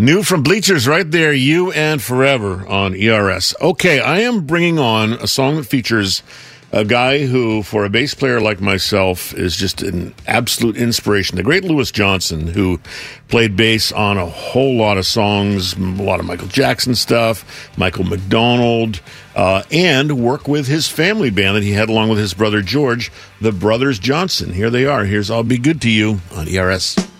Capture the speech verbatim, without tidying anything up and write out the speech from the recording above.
New from Bleachers right there, You and Forever on E R S. Okay, I am bringing on a song that features a guy who, for a bass player like myself, is just an absolute inspiration. The great Louis Johnson, who played bass on a whole lot of songs, a lot of Michael Jackson stuff, Michael McDonald, uh, and worked with his family band that he had along with his brother George, the Brothers Johnson. Here they are. Here's I'll Be Good to You on E R S.